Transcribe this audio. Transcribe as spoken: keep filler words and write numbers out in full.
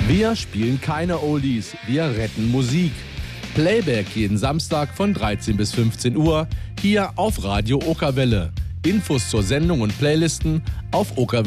Wir spielen keine Oldies, wir retten Musik. Playback jeden Samstag von dreizehn bis fünfzehn Uhr hier auf Radio Okerwelle. Infos zur Sendung und Playlisten auf okerwelle.